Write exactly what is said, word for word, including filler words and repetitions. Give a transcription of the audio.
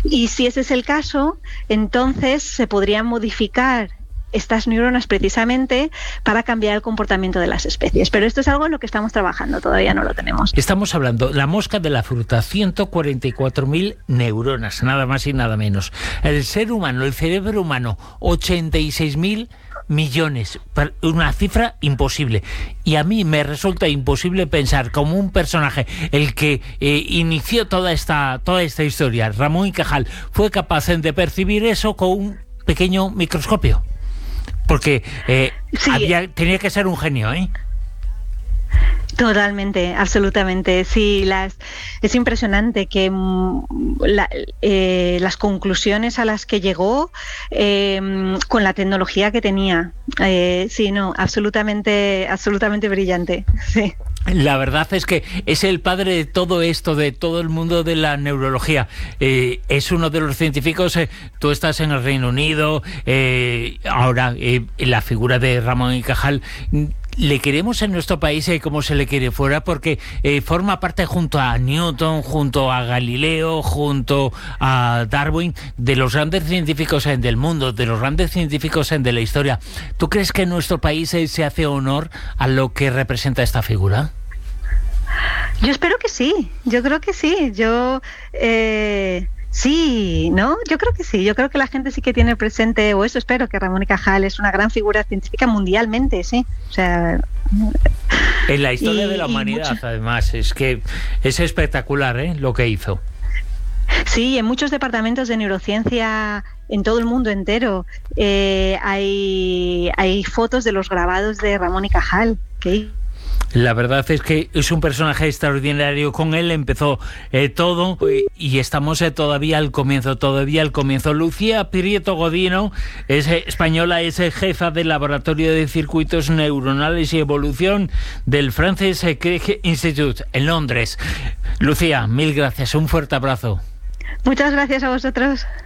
Y si ese es el caso, entonces se podrían modificar estas neuronas precisamente para cambiar el comportamiento de las especies. Pero esto es algo en lo que estamos trabajando, todavía no lo tenemos. Estamos hablando, la mosca de la fruta, ciento cuarenta y cuatro mil neuronas, nada más y nada menos. El ser humano, el cerebro humano, ochenta y seis mil millones, una cifra imposible. Y a mí me resulta imposible pensar como un personaje, el que eh, inició toda esta, toda esta historia, Ramón y Cajal, fue capaz de percibir eso con un pequeño microscopio. Porque eh, sí. había, tenía que ser un genio, ¿eh? Totalmente, absolutamente. Sí, las, es impresionante que la, eh, las conclusiones a las que llegó eh, con la tecnología que tenía. Eh, sí, no, absolutamente, absolutamente brillante. Sí. La verdad es que es el padre de todo esto, de todo el mundo de la neurología. Eh, es uno de los científicos, eh, tú estás en el Reino Unido, eh, ahora eh, la figura de Ramón y Cajal, le queremos en nuestro país eh, como se le quiere fuera, porque eh, forma parte junto a Newton, junto a Galileo, junto a Darwin, de los grandes científicos eh, del mundo, de los grandes científicos eh, de la historia. ¿Tú crees que en nuestro país eh, se hace honor a lo que representa esta figura? Yo espero que sí, yo creo que sí, yo eh, sí, ¿no? Yo creo que sí, yo creo que la gente sí que tiene presente, o eso espero, que Ramón y Cajal es una gran figura científica mundialmente, sí, o sea... En la historia y, de la humanidad, mucho... además, es que es espectacular, ¿eh?, lo que hizo. Sí, en muchos departamentos de neurociencia en todo el mundo entero eh, hay, hay fotos de los grabados de Ramón y Cajal, que... La verdad es que es un personaje extraordinario. Con él empezó eh, todo y estamos eh, todavía al comienzo, todavía al comienzo. Lucía Prieto Godino es eh, española, es eh, jefa del Laboratorio de Circuitos Neuronales y Evolución del Francis Crick Institute en Londres. Lucía, mil gracias, un fuerte abrazo. Muchas gracias a vosotros.